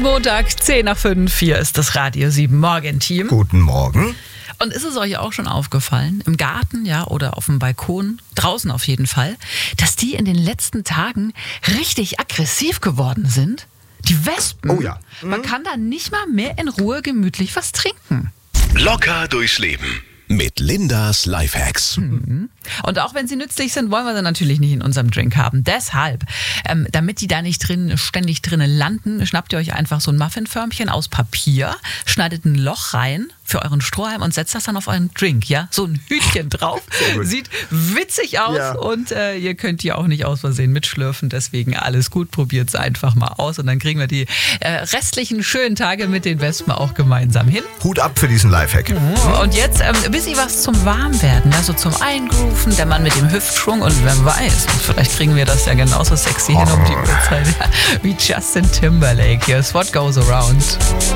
Montag, 10 nach 5, hier ist das Radio 7 Morgenteam. Guten Morgen. Und ist es euch auch schon aufgefallen, im Garten, ja, oder auf dem Balkon, draußen auf jeden Fall, dass die in den letzten Tagen richtig aggressiv geworden sind? Die Wespen. Oh ja. Man kann da nicht mal mehr in Ruhe gemütlich was trinken. Locker durchs Leben mit Lindas Lifehacks. Und auch wenn sie nützlich sind, wollen wir sie natürlich nicht in unserem Drink haben. Deshalb, damit die da nicht ständig drinnen landen, schnappt ihr euch einfach so ein Muffinförmchen aus Papier, schneidet ein Loch rein für euren Strohhalm und setzt das dann auf euren Drink, ja? So ein Hütchen drauf. Sieht witzig aus, ja. Und ihr könnt die auch nicht aus Versehen mitschlürfen. Deswegen alles gut, probiert es einfach mal aus. Und dann kriegen wir die restlichen schönen Tage mit den Wespen auch gemeinsam hin. Hut ab für diesen Lifehack. Und jetzt bisschen was zum Warmwerden, also zum Eingrooven, der Mann mit dem Hüftschwung und wer weiß, vielleicht kriegen wir das ja genauso sexy hin um die Uhrzeit wie Justin Timberlake. Here's What Goes Around.